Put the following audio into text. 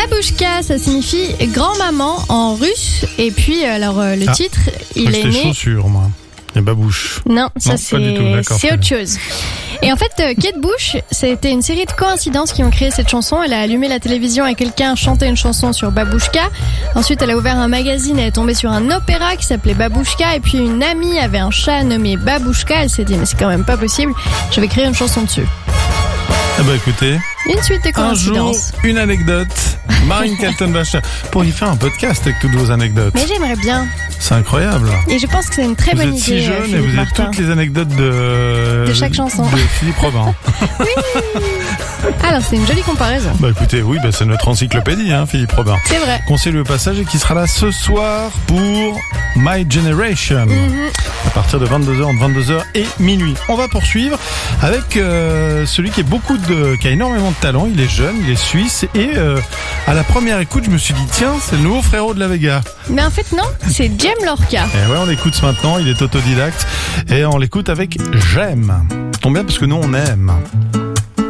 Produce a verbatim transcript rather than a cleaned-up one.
Babouchka, ça signifie grand-maman en russe. Et puis, alors, euh, le Ah, titre, il est C'était né... chaussures, moi. Et babouche. Non, ça Non, c'est pas du tout, d'accord, c'est très autre chose. Et en fait, euh, Kate Bush, c'était une série de coïncidences qui ont créé cette chanson. Elle a allumé la télévision et quelqu'un chantait une chanson sur Babouchka. Ensuite, elle a ouvert un magazine et elle est tombée sur un opéra qui s'appelait Babouchka. Et puis, une amie avait un chat nommé Babouchka. Elle s'est dit, mais c'est quand même pas possible. Je vais créer une chanson dessus. Eh ben écoutez, Une suite de un jour, coïncidences. une anecdote. Marine Kaltenbacher. Pour y faire un podcast avec toutes vos anecdotes. Mais j'aimerais bien. C'est incroyable. Et je pense que c'est une très Vous bonne êtes si idée. jeune euh, et Philippe vous avez Martin. toutes les anecdotes de... De chaque chanson. De Philippe Robin. Alors, c'est une jolie comparaison. Bah écoutez, oui, bah c'est notre encyclopédie, hein, Philippe Robin. C'est vrai. Qu'on salue au passage et qui sera là ce soir pour My Generation. Mm-hmm. À partir de vingt-deux heures, entre vingt-deux heures et minuit. On va poursuivre avec euh, celui qui, est beaucoup de, qui a énormément de talent. Il est jeune, il est suisse. Et euh, à la première écoute, je me suis dit, tiens, c'est le nouveau frérot de la Vega. Mais en fait, non, c'est Jem Lorca. Et ouais, on l'écoute maintenant, il est autodidacte. Et on l'écoute avec J'aime. Tombe bien parce que nous, on aime.